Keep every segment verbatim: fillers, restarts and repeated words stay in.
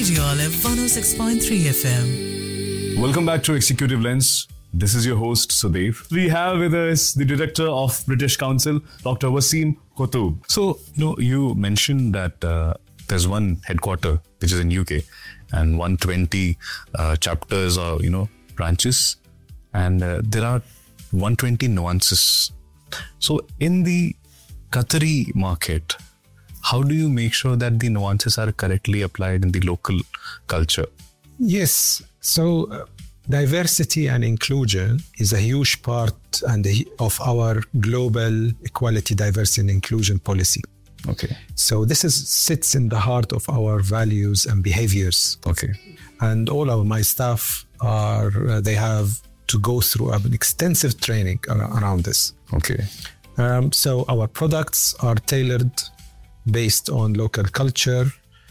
Radio Olive one oh six point three F M. Welcome back to Executive Lens. This is your host, Sudev. We have with us the Director of British Council, Doctor Waseem Qutub. So, you know, you mentioned that uh, there's one headquarter, which is in U K, and one hundred twenty uh, chapters or, you know, branches. And uh, there are one hundred twenty nuances. So, in the Qatari market, how do you make sure that the nuances are correctly applied in the local culture? Yes. So uh, diversity and inclusion is a huge part and of our global equality, diversity and inclusion policy. Okay. So this is sits in the heart of our values and behaviors. Okay. And all of my staff are, uh, they have to go through an extensive training around this. Okay. Um, so our products are tailored based on local culture.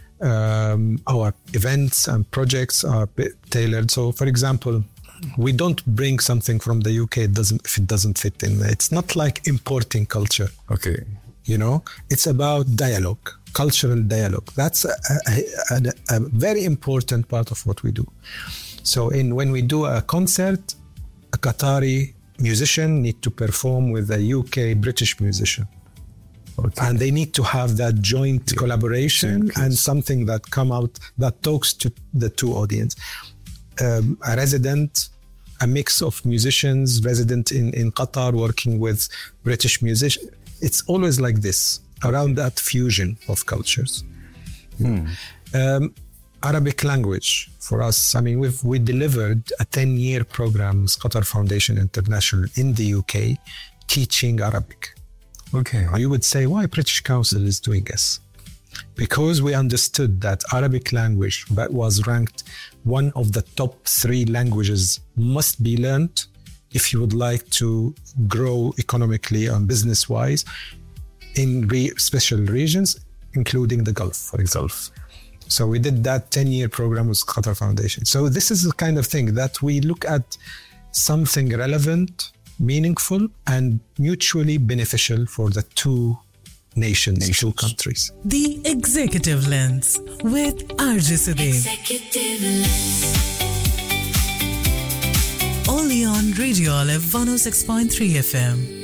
Um, our events and projects are tailored. So, for example, we don't bring something from the U K it doesn't, if it doesn't fit in. It's not like importing culture. Okay. You know, it's about dialogue, cultural dialogue. That's a, a, a, a very important part of what we do. So, in when we do a concert, a Qatari musician need to perform with a U K British musician. Okay. And they need to have that joint yeah. collaboration okay. and something that come out that talks to the two audience. Um, a resident, a mix of musicians, resident in, in Qatar working with British musicians. It's always like this, around that fusion of cultures. Hmm. Um, Arabic language for us, I mean, we've we delivered a ten-year program, Qatar Foundation International in the U K, teaching Arabic. Okay. You would say, why British Council is doing this? Because we understood that Arabic language that was ranked one of the top three languages must be learned if you would like to grow economically and business-wise in re- special regions, including the Gulf, for example. So we did that ten-year program with Qatar Foundation. So this is the kind of thing that we look at something relevant, meaningful and mutually beneficial for the two nations, nations. two countries. The Executive Lens with R J Sudev. Executive Lens. Only on Radio Olive one oh six point three F M.